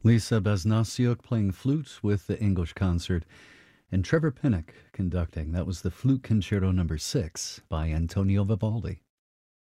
Lisa Besnasiuk playing flute with the English concert, and Trevor Pinnock conducting. That was the Flute Concerto Number 6 by Antonio Vivaldi.